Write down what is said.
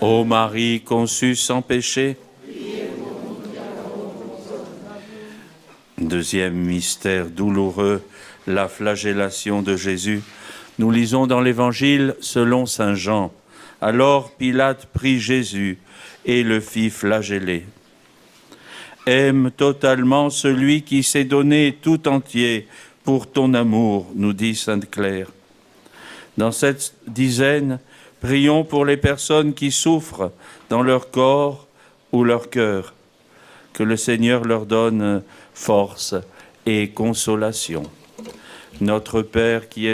Ô Marie conçue sans péché. Deuxième mystère douloureux, la flagellation de Jésus. Nous lisons dans l'Évangile selon saint Jean. Alors Pilate prit Jésus et le fit flageller. Aime totalement celui qui s'est donné tout entier pour ton amour, nous dit sainte Claire. Dans cette dizaine, prions pour les personnes qui souffrent dans leur corps ou leur cœur. Que le Seigneur leur donne force et consolation. Notre Père qui es